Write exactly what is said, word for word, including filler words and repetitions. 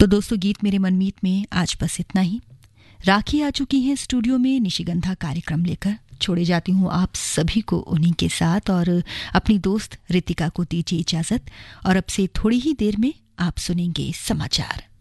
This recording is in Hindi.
तो दोस्तों, गीत मेरे मनमीत में आज बस इतना ही। राखी आ चुकी हैं स्टूडियो में निशिगंधा कार्यक्रम लेकर। छोड़े जाती हूँ आप सभी को उन्हीं के साथ, और अपनी दोस्त रितिका को दीजिए इजाजत। और अब से थोड़ी ही देर में आप सुनेंगे समाचार।